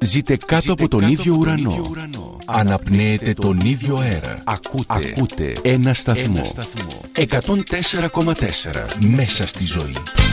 Ζείτε κάτω από τον ίδιο ουρανό. Αναπνέετε τον ίδιο αέρα. Ακούτε ένα σταθμό. 104,4 μέσα στη ζωή.